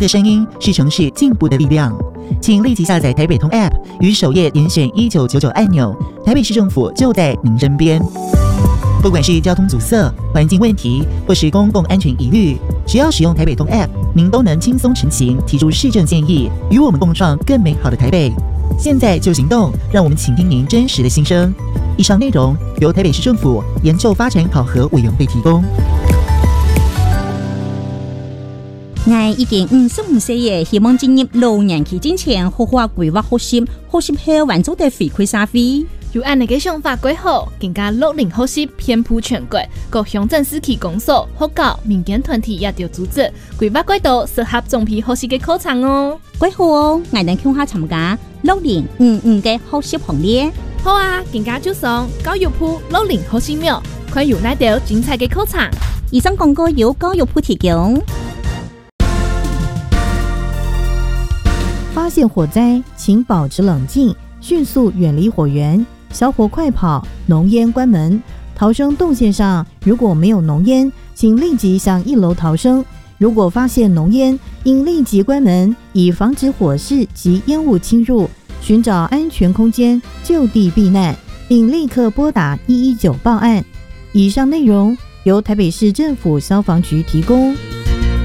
的声音是城市进步的力量。请立即下载台北通 App， 于首页点选1999按钮，台北市政府就在您身边。不管是交通阻塞、环境问题，或是公共安全疑虑，只要使用台北通 App， 您都能轻松成行，提出市政建议，与我们共创更美好的台北。现在就行动，让我们倾听您真实的心声。以上内容由台北市政府研究发展考核委员会提供。 我已经55岁耶，希望进入老年期之前，好好规划学习，学习后完做的回馈社会。 有按你嘅想法规划，更加60学习遍布全国，各乡镇市区公所、学校、民间团体也要组织规划轨道适合种皮学习嘅课程哦。 几好哦，我能向下参加6055嘅学习行列。 好啊，更加就上教育部60学习庙，看有哪条精彩嘅课程。 以上广告由教育部提供。 发现火灾，请保持冷静，迅速远离火源，小火快跑，浓烟关门。逃生动线上如果没有浓烟，请立即向1楼逃生。如果发现浓烟，应立即关门，以防止火势及烟雾侵入，寻找安全空间就地避难，并立刻拨打119报案。以上内容由台北市政府消防局提供。